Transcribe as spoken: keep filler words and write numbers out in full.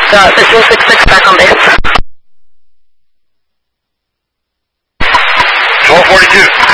Uh, fifteen six six back on base. twelve forty-two.